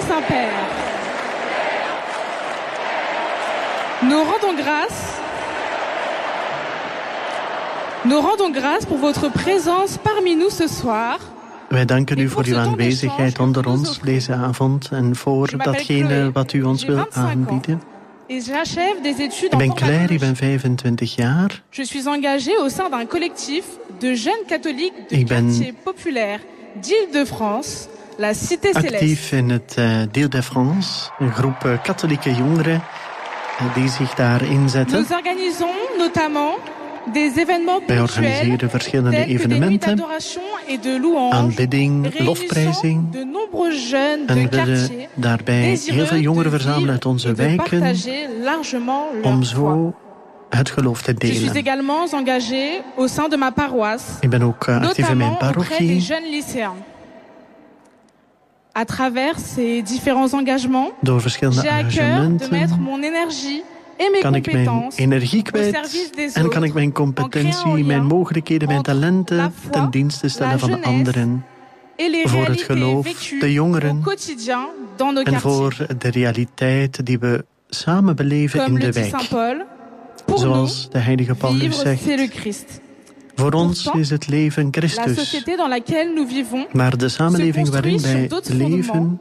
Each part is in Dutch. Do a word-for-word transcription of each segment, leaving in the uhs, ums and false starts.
Saint-Père, nous rendons grâce, nous rendons grâce pour votre présence parmi nous ce soir. Wij danken u voor uw aanwezigheid onder ons deze avond en voor datgene wat u ons wil aanbieden. Ik ben Claire, ik ben vijfentwintig jaar. Je suis engagée au sein d'un collectif de jeunes catholiques du quartier populaire d'Île-de-France, la Cité Céleste. Actief in het uh, d'Île-de-France, een groep uh, katholieke jongeren uh, die zich daar inzetten. Nous organisons notamment des événements Wij organiseren verschillende evenementen, aanbidding, lofprijzing en we willen daarbij heel veel jongeren verzamelen uit onze wijken om zo het geloof te delen. Ik ben ook actief in mijn parochie. À travers ces différents engagements, door verschillende j'ai à cœur de mettre mon énergie kan ik mijn energie kwijt en kan ik mijn competentie, mijn mogelijkheden, mijn talenten ten dienste stellen van anderen. Voor het geloof, de jongeren en voor de realiteit die we samen beleven in de wijk. Zoals de heilige Paulus zegt, voor ons is het leven Christus. Maar de samenleving waarin wij leven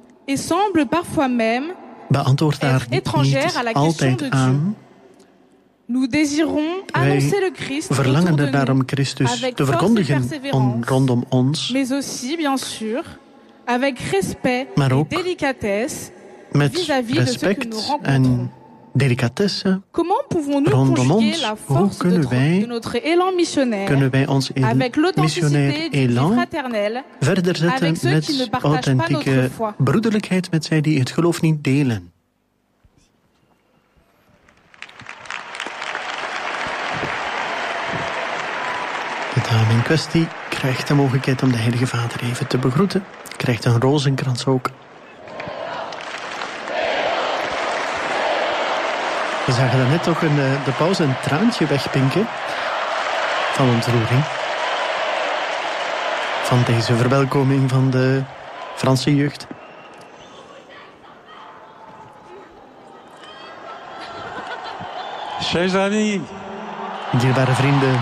beantwoordt daar niet altijd aan. Wij verlangen ernaar om Christus te verkondigen om, rondom ons, maar ook met respect en delicatesse rondom ons. Hoe kunnen wij, kunnen wij ons missionair elan verder zetten met authentieke broederlijkheid met zij die het geloof niet delen? De dame in kwestie krijgt de mogelijkheid om de Heilige Vader even te begroeten. Krijgt een rozenkrans ook. We zagen daarnet toch in de pauze een traantje wegpinken van ontroering. Van deze verwelkoming van de Franse jeugd. Chers amis. Dierbare vrienden.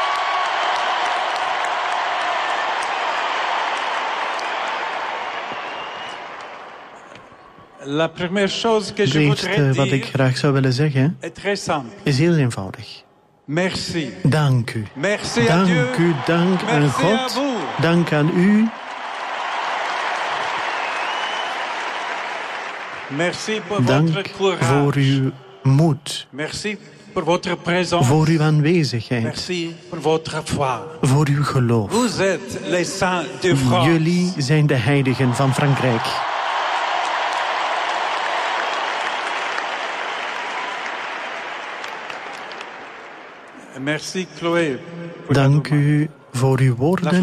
La première chose que je voudrais dire, wat ik graag zou willen zeggen, is heel eenvoudig. Merci. Dank u. Merci dank Dieu. u, dank Merci aan God. Dank aan u. Merci pour dank votre courage. voor uw moed. Merci pour votre présence. Voor uw aanwezigheid. Merci pour votre foi. Voor uw geloof. Vous êtes les saints de France. Jullie zijn de heiligen van Frankrijk. Merci Chloé. Dank u voor uw woorden.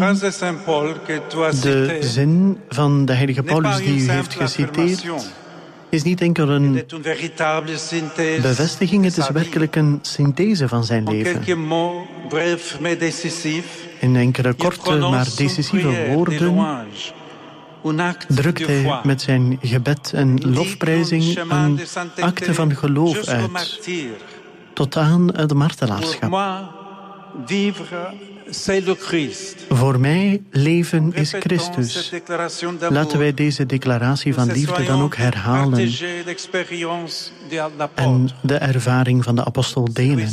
De zin van de heilige Paulus die u heeft geciteerd is niet enkel een bevestiging, het is werkelijk een synthese van zijn leven. In enkele korte maar decisieve woorden drukt hij met zijn gebed en lofprijzing een acte van geloof uit. Tot aan het martelaarschap. Voor mij leven is Christus. Laten wij deze declaratie van liefde dan ook herhalen en de ervaring van de apostel delen.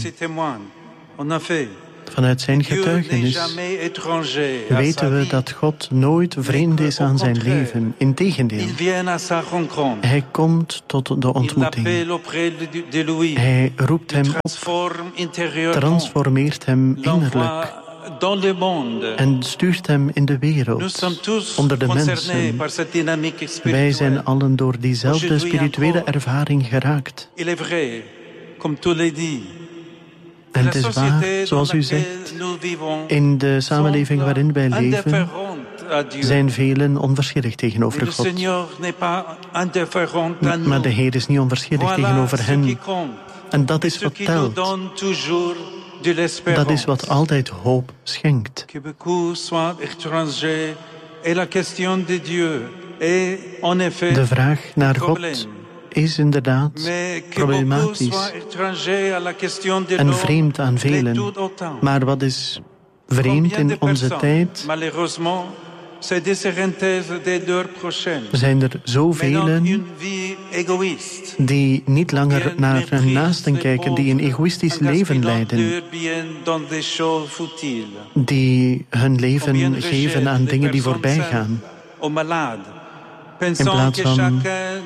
Vanuit zijn getuigenis weten we dat God nooit vreemd is aan zijn leven. Integendeel, hij komt tot de ontmoeting. Hij roept hem op, transformeert hem innerlijk en stuurt hem in de wereld, onder de mensen. Wij zijn allen door diezelfde spirituele ervaring geraakt. En het is waar, zoals u zegt, in de samenleving waarin wij leven, zijn velen onverschillig tegenover God. Maar de Heer is niet onverschillig tegenover hen. En dat is wat telt. Dat is wat altijd hoop schenkt. De vraag naar God is inderdaad problematisch en vreemd aan velen. Maar wat is vreemd in onze tijd? Zijn er zoveel die niet langer naar hun naasten kijken, die een egoïstisch leven leiden, die hun leven geven aan dingen die voorbij gaan, in plaats van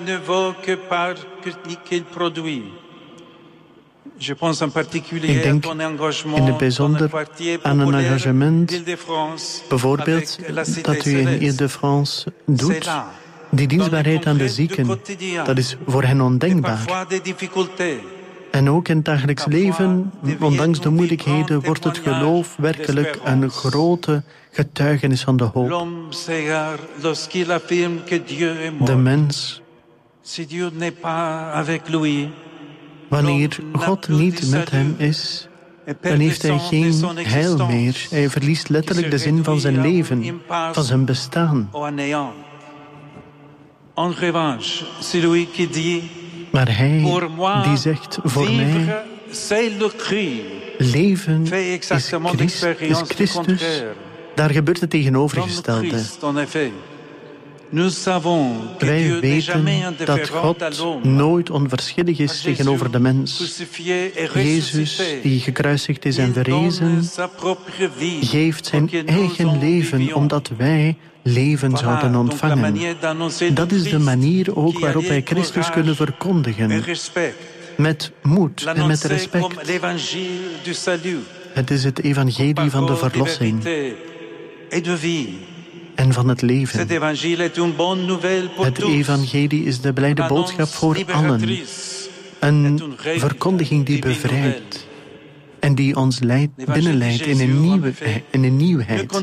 ik denk in het bijzonder aan een engagement, bijvoorbeeld dat u in Ile-de-France doet. Die dienstbaarheid aan de zieken, dat is voor hen ondenkbaar. En ook in het dagelijks leven, ondanks de moeilijkheden, wordt het geloof werkelijk een grote getuigenis van de hoop. De mens, wanneer God niet met hem is, dan heeft hij geen heil meer. Hij verliest letterlijk de zin van zijn leven, van zijn bestaan. Maar hij die zegt, voor mij, leven is, Christ, is Christus. Daar gebeurt het tegenovergestelde. Wij weten dat God nooit onverschillig is tegenover de mens. Jezus, die gekruisigd is en verrezen, geeft zijn eigen leven, omdat wij leven zouden ontvangen. Dat is de manier ook waarop wij Christus kunnen verkondigen. Met moed en met respect. Het is het evangelie van de verlossing en van het leven. Het evangelie is de blijde boodschap voor allen. Een verkondiging die bevrijdt en die ons leidt, binnenleidt in een, nieuwe, in een nieuwheid.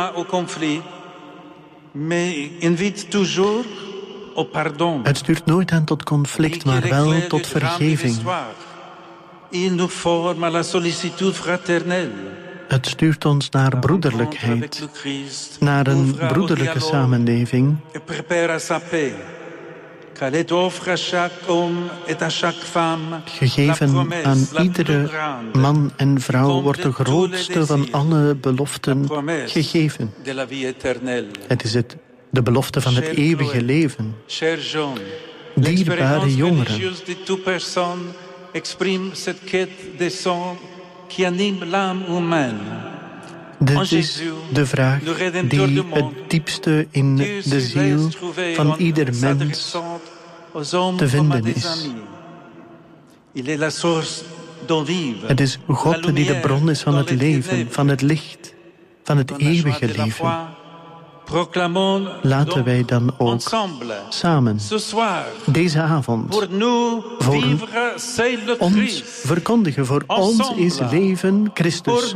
Het stuurt nooit aan tot conflict, maar wel tot vergeving. Het stuurt ons naar broederlijkheid, naar een broederlijke samenleving. Gegeven aan iedere man en vrouw wordt de grootste van alle beloften gegeven. Het is het, de belofte van het eeuwige leven. Dierbare jongeren, dit is de vraag die het diepste in de ziel van ieder mens te vinden is. Het is God die de bron is van het leven, van het licht, van het eeuwige leven. Laten wij dan ook samen deze avond voor ons verkondigen. Voor ons is leven Christus.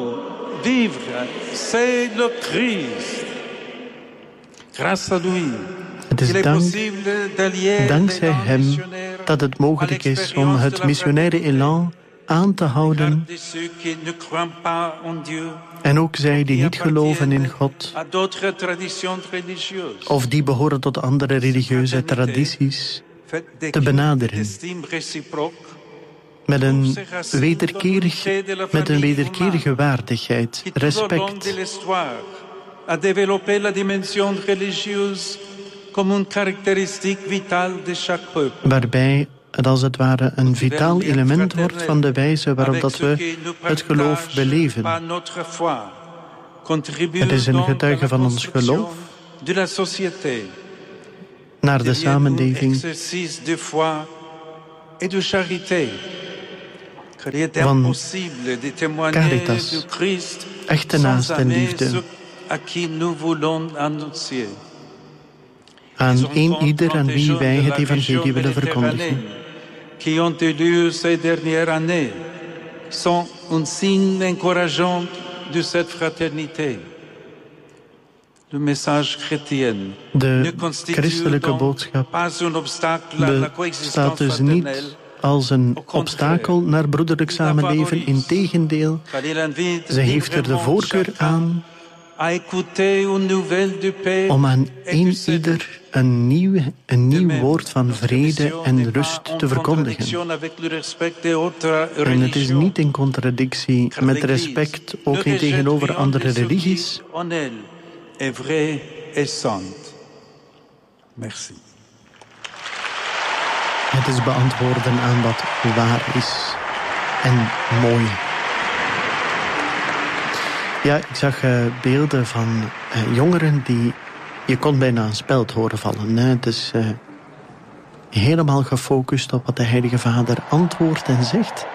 Het is dank, dankzij hem dat het mogelijk is om het missionaire elan aan te houden. En ook zij die niet geloven in God, of die behoren tot andere religieuze tradities, te benaderen. Met een, wederkerig, met een wederkerige waardigheid, respect. Waarbij het als het ware een vitaal element wordt van de wijze waarop dat we het geloof beleven. Het is een getuige van ons geloof naar de samenleving, van caritas, echte naastenliefde, aan een ieder aan wie wij het evangelie willen verkondigen. Qui ont élu ces dernières années sont un signe encourageant de cette fraternité. Le message chrétien de christelijke boodschap bestaat dus niet als een obstakel naar broederlijk samenleven. Integendeel, ze heeft er de voorkeur aan om aan een ieder een nieuw, een nieuw woord van vrede en rust te verkondigen. En het is niet in contradictie met respect, ook niet tegenover andere religies. Merci. Het is beantwoorden aan wat waar is en mooi. Ja, ik zag uh, beelden van uh, jongeren die... Je kon bijna een speld horen vallen. Hè? Het is uh, helemaal gefocust op wat de Heilige Vader antwoordt en zegt.